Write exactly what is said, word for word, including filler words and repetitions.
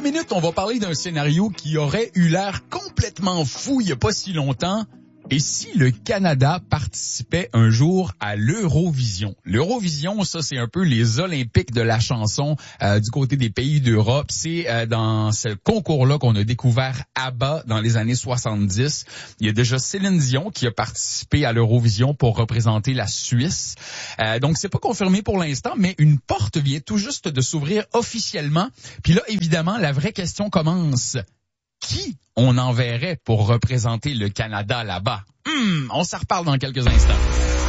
minutes, on va parler d'un scénario qui aurait eu l'air complètement fou il n'y a pas si longtemps. Et si le Canada participait un jour à l'Eurovision? L'Eurovision, ça, c'est un peu les Olympiques de la chanson euh, du côté des pays d'Europe. C'est euh, dans ce concours-là qu'on a découvert ABBA dans les années soixante-dix. Il y a déjà Céline Dion qui a participé à l'Eurovision pour représenter la Suisse. Euh, donc, c'est pas confirmé pour l'instant, mais une porte vient tout juste de s'ouvrir officiellement. Puis là, évidemment, la vraie question commence. Qui on enverrait pour représenter le Canada là-bas? Hum, on s'en reparle dans quelques instants.